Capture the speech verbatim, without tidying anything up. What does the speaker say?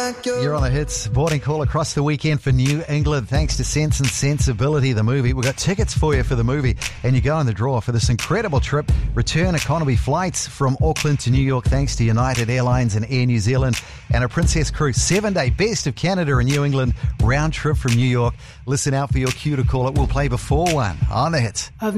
like you. You're on the Hits boarding call across the weekend for New England thanks to Sense and Sensibility, the movie. We've got tickets for you for the movie and you go in the draw for this incredible trip. Return economy flights from Auckland to New York thanks to United Airlines and Air New Zealand, and a Princess Cruise seven-day Best of Canada and New England round trip from New York. Listen out for your cue to call it. We'll play before one on the Hits.